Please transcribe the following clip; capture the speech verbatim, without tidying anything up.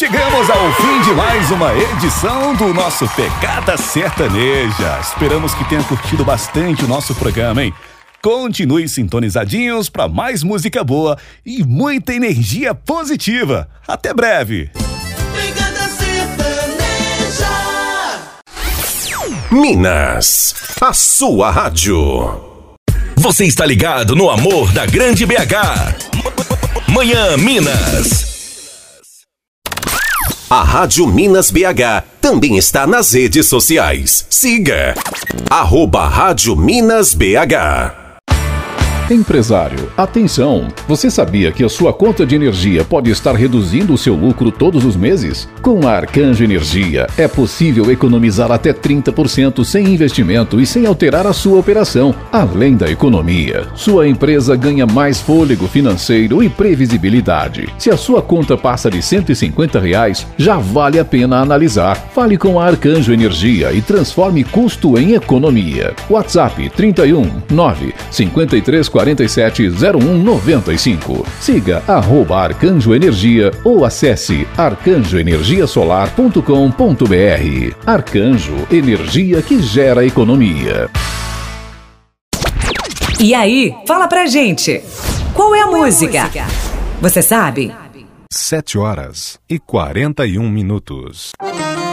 Chegamos ao fim de mais uma edição do nosso Pegada Sertaneja. Esperamos que tenha curtido bastante o nosso programa, hein? Continue sintonizadinhos para mais música boa e muita energia positiva. Até breve! Pegada Sertaneja. Minas, a sua rádio. Você está ligado no amor da Grande B H. Manhã Minas. A Rádio Minas B H também está nas redes sociais. Siga arroba Rádio Minas B H. Empresário, atenção! Você sabia que a sua conta de energia pode estar reduzindo o seu lucro todos os meses? Com a Arcanjo Energia, é possível economizar até trinta por cento sem investimento e sem alterar a sua operação. Além da economia, sua empresa ganha mais fôlego financeiro e previsibilidade. Se a sua conta passa de cento e cinquenta reais, já vale a pena analisar. Fale com a Arcanjo Energia e transforme custo em economia. WhatsApp trinta e um, nove, cinquenta e três, quarenta e sete, zero um, noventa e cinco. Siga arroba Arcanjo Energia ou acesse arcanjo energia solar ponto com ponto b r. Arcanjo, energia que gera economia. E aí, fala pra gente, qual é a música? Você sabe? Sete horas e quarenta e um minutos.